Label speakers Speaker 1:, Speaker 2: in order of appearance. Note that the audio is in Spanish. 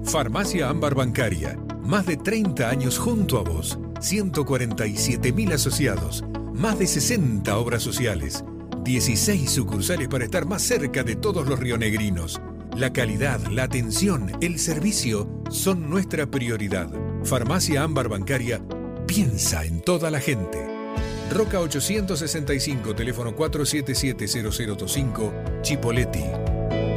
Speaker 1: Farmacia Ámbar Bancaria. Más de 30 años junto a vos. 147.000 asociados. Más de 60 obras sociales. 16 sucursales para estar más cerca de todos los rionegrinos. La calidad, la atención, el servicio son nuestra prioridad. Farmacia Ámbar Bancaria piensa en toda la gente. Roca 865, teléfono 477-0025, Chipoleti.